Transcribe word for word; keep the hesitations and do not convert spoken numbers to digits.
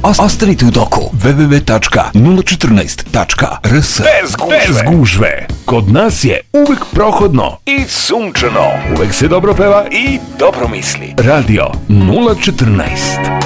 Ostani tu u toku. w w w tačka nula četrnaest tačka r s. Bez gužve. Bez gužve. Kod nas je uvek prohodno i sunčano. Uvek se dobro peva i dobro misli. Radio nula četrnaest.